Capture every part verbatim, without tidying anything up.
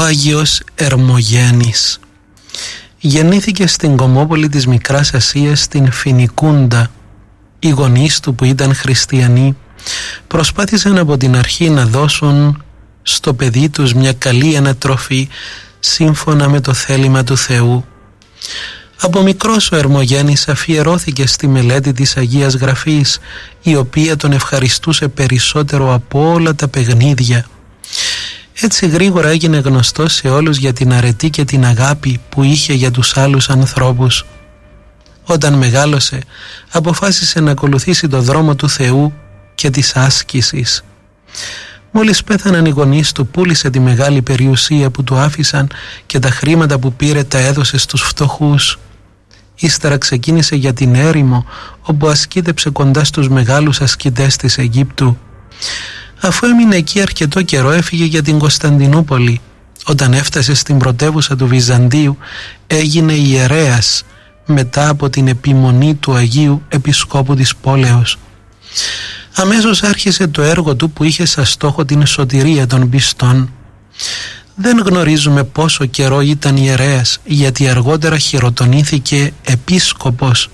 Άγιος Ερμογένης γεννήθηκε στην Κομόπολη της Μικράς Ασίας, στην Φινικούντα. Οι γονείς του, που ήταν χριστιανοί, προσπάθησαν από την αρχή να δώσουν στο παιδί τους μια καλή ανατροφή σύμφωνα με το θέλημα του Θεού. Από μικρός ο Ερμογένης αφιερώθηκε στη μελέτη της Αγίας Γραφής, η οποία τον ευχαριστούσε περισσότερο από όλα τα παιχνίδια. Έτσι γρήγορα έγινε γνωστός σε όλους για την αρετή και την αγάπη που είχε για τους άλλους ανθρώπους. Όταν μεγάλωσε, αποφάσισε να ακολουθήσει το δρόμο του Θεού και της άσκησης. Μόλις πέθαναν οι γονείς του, πούλησε τη μεγάλη περιουσία που του άφησαν και τα χρήματα που πήρε τα έδωσε στους φτωχούς. Ύστερα ξεκίνησε για την έρημο, όπου ασκήτεψε κοντά στους μεγάλους ασκητές της Αιγύπτου. Αφού έμεινε εκεί αρκετό καιρό, έφυγε για την Κωνσταντινούπολη. Όταν έφτασε στην πρωτεύουσα του Βυζαντίου, έγινε ιερέας μετά από την επιμονή του Αγίου Επισκόπου της πόλεως. Αμέσως άρχισε το έργο του που είχε σαν στόχο την σωτηρία των πιστών. Δεν γνωρίζουμε πόσο καιρό ήταν ιερέας, γιατί αργότερα χειροτονήθηκε επίσκοπος.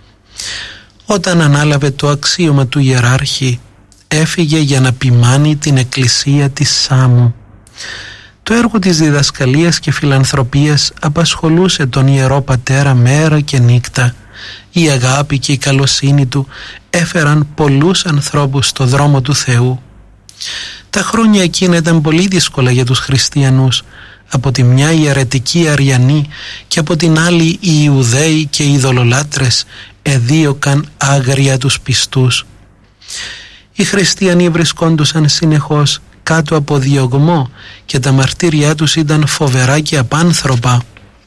Όταν ανάλαβε το αξίωμα του ιεράρχη, έφυγε για να ποιμάνει την εκκλησία της Σάμου. Το έργο της διδασκαλίας και φιλανθρωπίας απασχολούσε τον Ιερό Πατέρα μέρα και νύχτα. Η αγάπη και η καλοσύνη του έφεραν πολλούς ανθρώπους στο δρόμο του Θεού. Τα χρόνια εκείνα ήταν πολύ δύσκολα για τους χριστιανούς. Από τη μια οι αιρετικοί Αριανοί και από την άλλη οι Ιουδαίοι και οι ειδωλολάτρες εδίωκαν άγρια τους πιστούς. Οι χριστιανοί βρισκόντουσαν συνεχώς κάτω από διωγμό και τα μαρτύρια τους ήταν φοβερά και απάνθρωπα.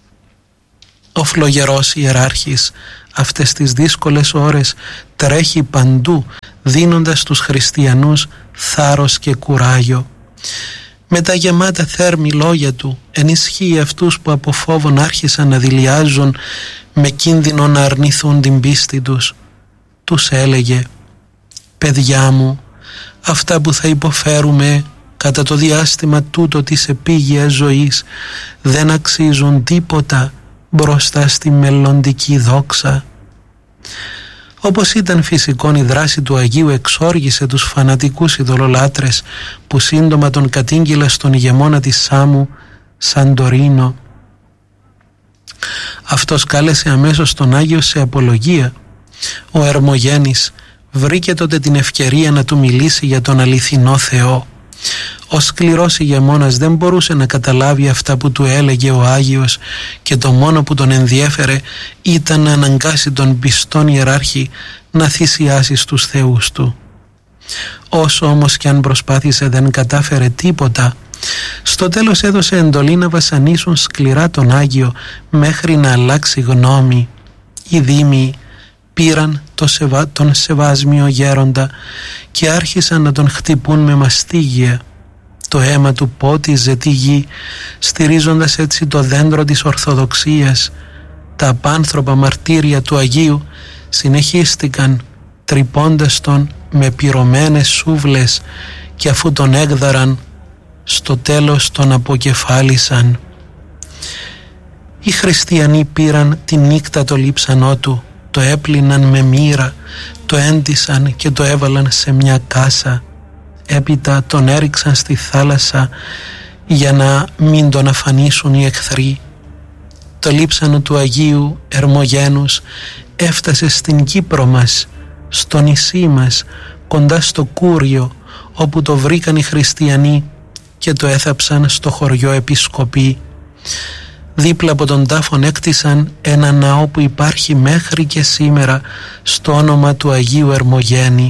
Ο φλογερός ιεράρχης αυτές τις δύσκολες ώρες τρέχει παντού, δίνοντας στους χριστιανούς θάρρος και κουράγιο. Με τα γεμάτα θέρμη λόγια του ενισχύει αυτούς που από φόβον άρχισαν να δειλιάζουν με κίνδυνο να αρνηθούν την πίστη τους. Τους έλεγε: «Παιδιά μου, αυτά που θα υποφέρουμε κατά το διάστημα τούτο της επίγειας ζωής δεν αξίζουν τίποτα μπροστά στη μελλοντική δόξα». Όπως ήταν φυσικόν, η δράση του Αγίου εξόργησε τους φανατικούς ειδωλολάτρες που σύντομα τον κατήγγειλαν στον ηγεμόνα της Σάμου, Σαντορίνο. Αυτός κάλεσε αμέσως τον Άγιο σε απολογία. Ο Ερμογένης βρήκε τότε την ευκαιρία να του μιλήσει για τον αληθινό Θεό. Ο σκληρός ηγεμόνας δεν μπορούσε να καταλάβει αυτά που του έλεγε ο Άγιος και το μόνο που τον ενδιέφερε ήταν να αναγκάσει τον πιστόν ιεράρχη να θυσιάσει στους θεούς του. Όσο όμως κι αν προσπάθησε δεν κατάφερε τίποτα. Στο τέλος έδωσε εντολή να βασανίσουν σκληρά τον Άγιο μέχρι να αλλάξει γνώμη. Οι δήμοι πήραν το σεβα... τον σεβάσμιο γέροντα και άρχισαν να τον χτυπούν με μαστίγια. Το αίμα του πότιζε τη γη, στηρίζοντας έτσι το δέντρο της Ορθοδοξίας. Τα απάνθρωπα μαρτύρια του Αγίου συνεχίστηκαν, τρυπώντας τον με πυρωμένες σούβλες, και αφού τον έγδαραν, στο τέλος τον αποκεφάλισαν. Οι χριστιανοί πήραν τη νύχτα το λείψανό του, το έπλυναν με μοίρα, το έντυσαν και το έβαλαν σε μια κάσα. Έπειτα τον έριξαν στη θάλασσα για να μην τον αφανίσουν οι εχθροί. Το λείψανο του Αγίου Ερμογένους έφτασε στην Κύπρο μας, στο νησί μας, κοντά στο Κούριο, όπου το βρήκαν οι χριστιανοί και το έθαψαν στο χωριό Επισκοπή. Δίπλα από τον τάφον έκτισαν ένα ναό που υπάρχει μέχρι και σήμερα στο όνομα του Αγίου Ερμογένη.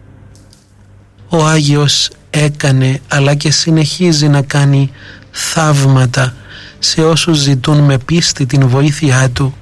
Ο Άγιος έκανε αλλά και συνεχίζει να κάνει θαύματα σε όσους ζητούν με πίστη την βοήθειά του.